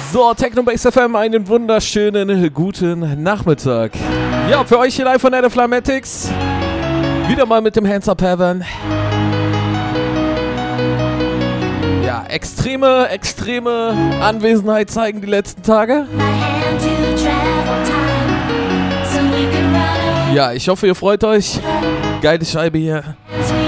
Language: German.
So, Technobase FM, einen wunderschönen guten Nachmittag. Ja, für euch hier live von der Flamatics. Wieder mal mit dem Hands Up Heaven. Ja, extreme Anwesenheit zeigen die letzten Tage. Ja, ich hoffe, ihr freut euch. Geile Scheibe hier.